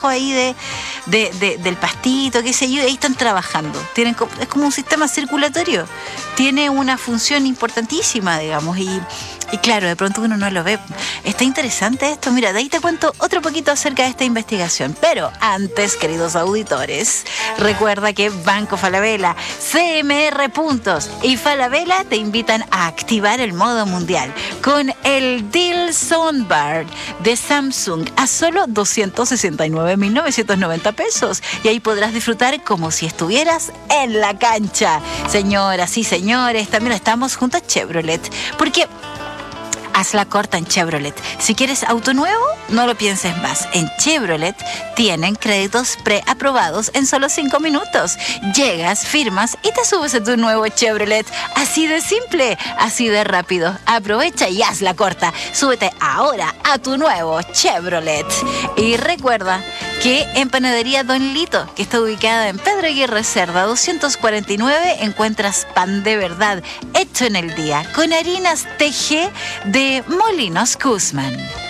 debajo ahí del pastito, qué sé yo, ahí están trabajando. Es como un sistema circulatorio. Tiene una función importantísima, digamos, y claro, de pronto uno no lo ve. Está interesante esto. Mira, de ahí te cuento otro poquito acerca de esta investigación. Pero antes, queridos auditores, recuerda que Banco Falabella, CMR Puntos y Falabella te invitan a activar el modo mundial con el Deal Soundbar de Samsung a solo 269.990 pesos. Y ahí podrás disfrutar como si estuvieras en la cancha. Señoras y señores, también estamos junto a Chevrolet. Porque hazla corta en Chevrolet. Si quieres auto nuevo, no lo pienses más. En Chevrolet tienen créditos preaprobados en solo 5 minutos. Llegas, firmas y te subes a tu nuevo Chevrolet. Así de simple, así de rápido. Aprovecha y hazla corta. Súbete ahora a tu nuevo Chevrolet. Y recuerda que en Panadería Don Lito, que está ubicada en Pedro Aguirre Cerda 249, encuentras pan de verdad hecho en el día con harinas TG de Molinos Guzmán.